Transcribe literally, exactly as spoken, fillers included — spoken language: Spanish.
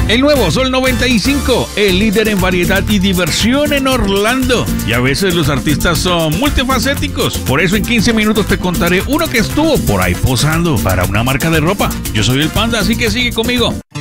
El nuevo Sol noventa y cinco, el líder en variedad y diversión en Orlando. Y a veces los artistas son multifacéticos. Por eso en quince minutos te contaré uno que estuvo por ahí posando para una marca de ropa. Yo soy el Panda, así que sigue conmigo.